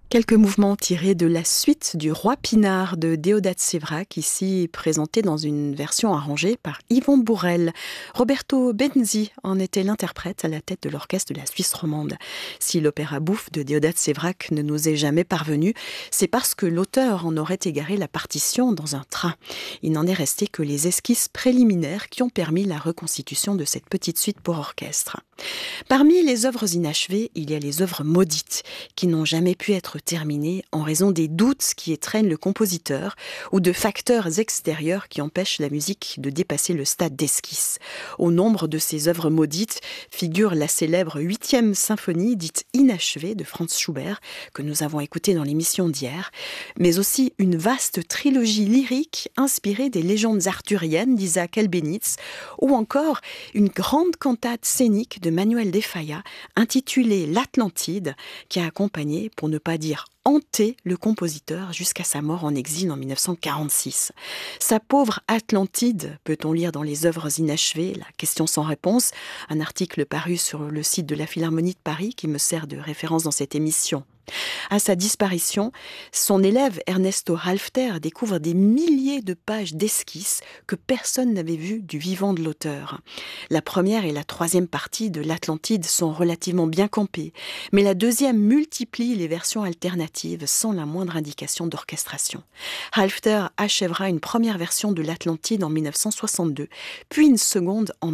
Quelques mouvements tirés de la suite du Roi Pinard de Déodat Séverac, ici présenté dans une version arrangée par Yvon Bourrel. Roberto Benzi en était l'interprète à la tête de l'orchestre de la Suisse romande. Si l'opéra bouffe de Déodat Séverac ne nous est jamais parvenu, c'est parce que l'auteur en aurait égaré la partition dans un train. Il n'en est resté que les esquisses préliminaires qui ont permis la reconstitution de cette petite suite pour orchestre. Parmi les œuvres inachevées, il y a les œuvres maudites, qui n'ont jamais pu être terminées en raison des doutes qui étreignent le compositeur ou de facteurs extérieurs qui empêchent la musique de dépasser le stade d'esquisse. Au nombre de ces œuvres maudites figure la célèbre 8e symphonie dite inachevée de Franz Schubert, que nous avons écoutée dans l'émission d'hier, mais aussi une vaste trilogie lyrique inspirée des légendes arthuriennes d'Isaac Elbenitz, ou encore une grande cantate scénique de Manuel de Falla intitulée L'Atlantide, qui a accompagné, pour ne pas dire hanté, le compositeur jusqu'à sa mort en exil en 1946. Sa pauvre Atlantide, peut-on lire dans les œuvres inachevées, la question sans réponse, un article paru sur le site de la Philharmonie de Paris qui me sert de référence dans cette émission. À sa disparition, son élève Ernesto Halffter découvre des milliers de pages d'esquisses que personne n'avait vues du vivant de l'auteur. La première et la troisième partie de l'Atlantide sont relativement bien campées, mais la deuxième multiplie les versions alternatives sans la moindre indication d'orchestration. Halffter achèvera une première version de l'Atlantide en 1962, puis une seconde en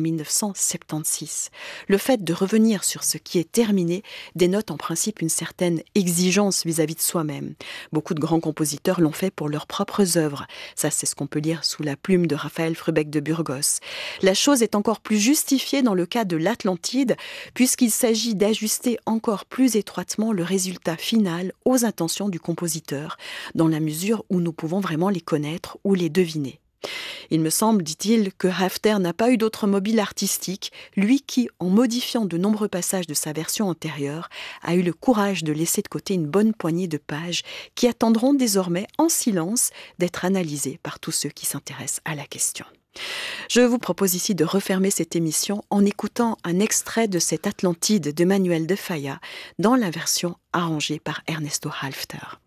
1976. Le fait de revenir sur ce qui est terminé dénote en principe une certaine exigence vis-à-vis de soi-même. Beaucoup de grands compositeurs l'ont fait pour leurs propres œuvres. Ça, c'est ce qu'on peut lire sous la plume de Raphaël Frubeck de Burgos. La chose est encore plus justifiée dans le cas de l'Atlantide, puisqu'il s'agit d'ajuster encore plus étroitement le résultat final aux intentions du compositeur, dans la mesure où nous pouvons vraiment les connaître ou les deviner. Il me semble, dit-il, que Halffter n'a pas eu d'autre mobile artistique, lui qui, en modifiant de nombreux passages de sa version antérieure, a eu le courage de laisser de côté une bonne poignée de pages qui attendront désormais en silence d'être analysées par tous ceux qui s'intéressent à la question. Je vous propose ici de refermer cette émission en écoutant un extrait de cette Atlantide de Manuel de Falla dans la version arrangée par Ernesto Halffter.